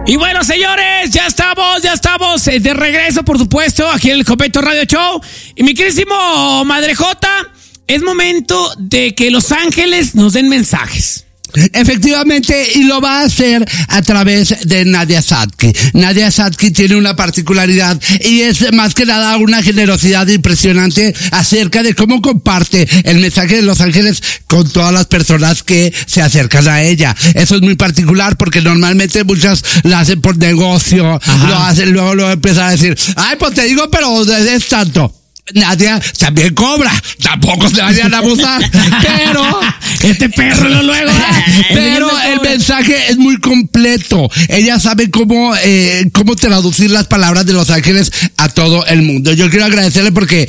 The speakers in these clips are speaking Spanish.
Y bueno, señores, ya estamos de regreso, por supuesto, aquí en el Copeto Radio Show. Y mi queridísimo Madre Jota, es momento de que los ángeles nos den mensajes. Efectivamente, y lo va a hacer a través de Nadia Sadki. Nadia Sadki tiene una particularidad y es más que nada una generosidad impresionante acerca de cómo comparte el mensaje de los ángeles con todas las personas que se acercan a ella. Eso es muy particular porque normalmente muchas lo hacen por negocio. Ajá. Lo hacen, luego empiezan a decir, ay, pues te digo, pero es tanto. Nadia también cobra, tampoco se vayan a abusar, pero este perro luego, pero el mensaje es muy completo. Ella sabe cómo traducir las palabras de los ángeles a todo el mundo. Yo quiero agradecerle porque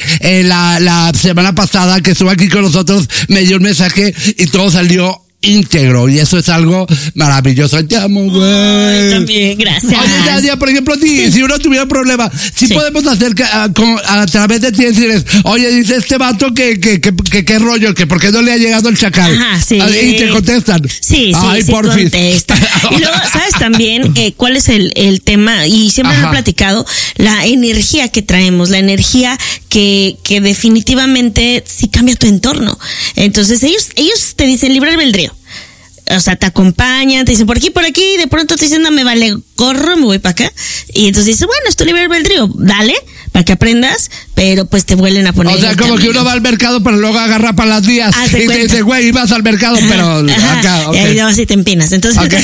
la semana pasada que estuvo aquí con nosotros me dio un mensaje y todo salió íntegro, y eso es algo maravilloso. Te amo, güey. También, gracias. Oye, Nadia, por ejemplo, si uno tuviera un problema, sí podemos hacer a través de ti decirles, oye, dice este vato que qué rollo, que por qué no le ha llegado el chacal. Ajá, sí. Y te contestan. Sí, ay, sí, porfis. Contesta. Y luego, ¿sabes también cuál es el tema? Y siempre lo he platicado, la energía que traemos, la energía que definitivamente sí cambia tu entorno. Entonces, ellos te dicen libre albedrío. O sea, te acompañan, te dicen por aquí, y de pronto te dicen, no, me vale gorro, me voy para acá. Y entonces dices, bueno, es tu libre albedrío, dale, para que aprendas, pero pues te vuelven a poner. O sea, como que uno va al mercado, pero luego agarra para las vías. Y te dice, güey, ibas al mercado, pero acá, okay. Y ahí no vas y te empinas. Entonces. Okay.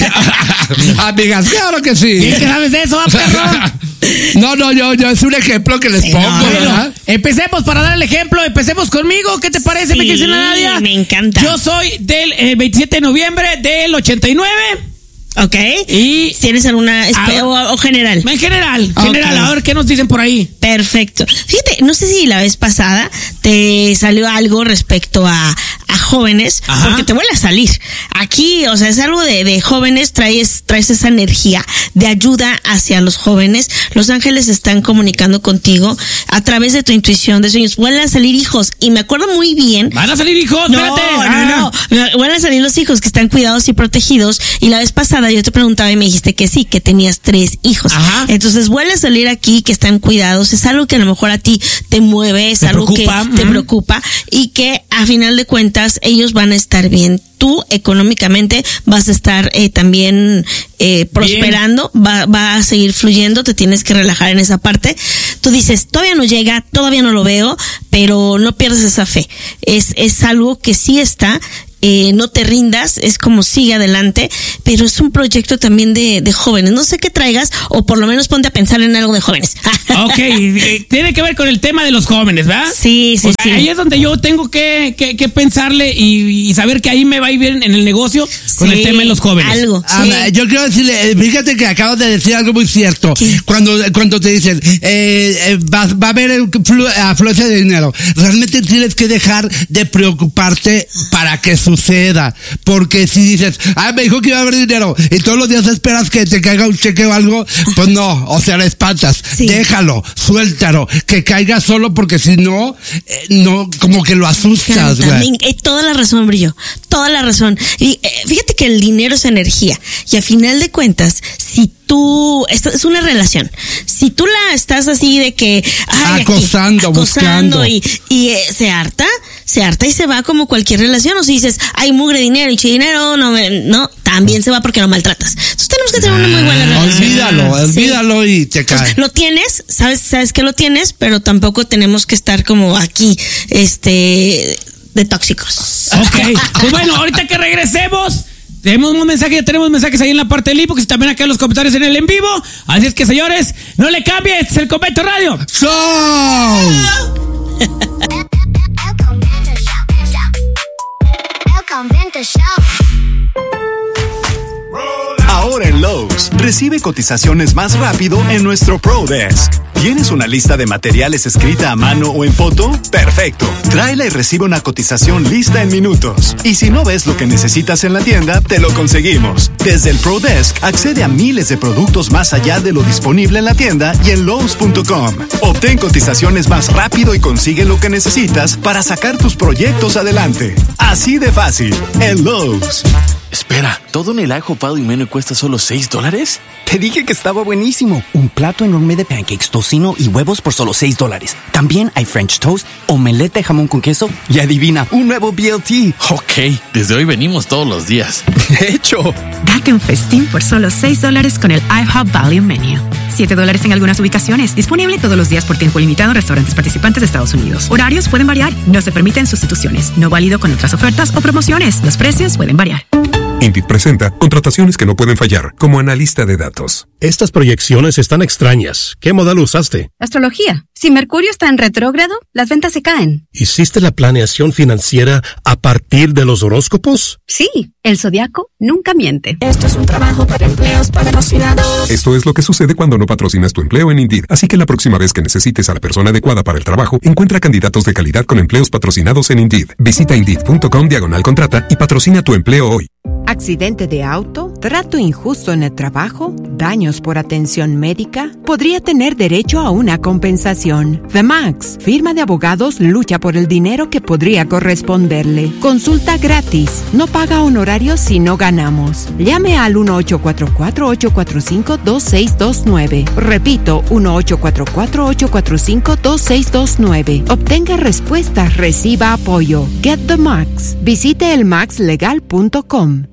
Amigas, claro que sí. ¿Qué sabes de eso, perro? No, yo es un ejemplo que les pongo, ¿verdad? Empecemos para dar el ejemplo, empecemos conmigo. ¿Qué te parece, mi querida Nadia? Me encanta. Yo soy del 27 de noviembre del 89. Ok. Y ¿tienes alguna o general? En general, okay. A ver qué nos dicen por ahí. Perfecto. Fíjate, no sé si la vez pasada te salió algo respecto a jóvenes. Ajá. Porque te vuelve a salir. Aquí, o sea, es algo de jóvenes, traes esa energía de ayuda hacia los jóvenes. Los ángeles están comunicando contigo a través de tu intuición de sueños. Vuelven a salir hijos. Y me acuerdo muy bien. ¿Van a salir hijos? No. Vuelven a salir los hijos que están cuidados y protegidos. Y la vez pasada yo te preguntaba y me dijiste que sí, que tenías 3 hijos. Ajá. Entonces vuelve a salir aquí que están cuidados. Es algo que a lo mejor a ti te mueve, es algo que te preocupa y que a final de cuentas ellos van a estar bien. Tú económicamente vas a estar también prosperando, va a seguir fluyendo, te tienes que relajar en esa parte. Tú dices, todavía no llega, todavía no lo veo, pero no pierdas esa fe. Es algo que sí está. No te rindas, es como sigue adelante, pero es un proyecto también de jóvenes. No sé qué traigas, o por lo menos ponte a pensar en algo de jóvenes. Ok, tiene que ver con el tema de los jóvenes, ¿verdad? Sí. Ahí es donde yo tengo que pensarle y saber que ahí me va a ir bien en el negocio con el tema de los jóvenes. Algo. Ana, yo quiero decirle, fíjate que acabas de decir algo muy cierto. ¿Qué? Cuando te dicen, va a haber afluencia de dinero, realmente tienes que dejar de preocuparte para que suceda, porque si dices, me dijo que iba a haber dinero y todos los días esperas que te caiga un cheque o algo, pues no, o sea, le espantas. Sí. Déjalo, suéltalo, que caiga solo, porque si no, como que lo asustas, güey. Toda la razón, Brillo, toda la razón. Y fíjate que el dinero es energía, y a final de cuentas, si tú, esto es una relación, si tú la estás así de que acosando, buscando y se harta y se va como cualquier relación. O si dices, hay mugre dinero y dinero, no, también se va porque lo maltratas. Entonces tenemos que tener una muy buena relación. Olvídalo y te cae. Entonces, lo tienes, sabes que lo tienes, pero tampoco tenemos que estar como aquí, de tóxicos. Ok, pues bueno, ahorita que regresemos, tenemos mensajes ahí en la parte del info, que también acá en los comentarios en el en vivo. Así es que, señores, no le cambies, es el Copeto Radio Show. Ahora en Lowe's, recibe cotizaciones más rápido en nuestro Pro Desk. ¿Tienes una lista de materiales escrita a mano o en foto? ¡Perfecto! Tráela y recibe una cotización lista en minutos. Y si no ves lo que necesitas en la tienda, te lo conseguimos. Desde el Pro Desk, accede a miles de productos más allá de lo disponible en la tienda y en Lowe's.com. Obtén cotizaciones más rápido y consigue lo que necesitas para sacar tus proyectos adelante. Así de fácil, en Lowe's. Espera, ¿todo en el IHOP y menú cuesta solo $6? Te dije que estaba buenísimo. Un plato enorme de pancakes, tocino y huevos por solo $6. También hay French toast, omelette de jamón con queso y adivina, un nuevo BLT. Ok, desde hoy venimos todos los días. De hecho. Date un festín por solo $6 con el IHOP Value Menu. $7 en algunas ubicaciones. Disponible todos los días por tiempo limitado en restaurantes participantes de Estados Unidos. Horarios pueden variar. No se permiten sustituciones. No válido con otras ofertas o promociones. Los precios pueden variar. Indeed presenta contrataciones que no pueden fallar como analista de datos. Estas proyecciones están extrañas. ¿Qué modelo usaste? Astrología. Si Mercurio está en retrógrado, las ventas se caen. ¿Hiciste la planeación financiera a partir de los horóscopos? Sí, el zodiaco nunca miente. Esto es un trabajo para empleos patrocinados. Esto es lo que sucede cuando no patrocinas tu empleo en Indeed. Así que la próxima vez que necesites a la persona adecuada para el trabajo, encuentra candidatos de calidad con empleos patrocinados en Indeed. Visita Indeed.com/contrata y patrocina tu empleo hoy. ¿Accidente de auto? ¿Trato injusto en el trabajo? ¿Daños por atención médica? Podría tener derecho a una compensación. The Max, firma de abogados, lucha por el dinero que podría corresponderle. Consulta gratis. No paga honorarios si no ganamos. Llame al 1-844-845-2629. Repito, 1-844-845-2629. Obtenga respuestas, reciba apoyo. Get the Max. Visite elmaxlegal.com.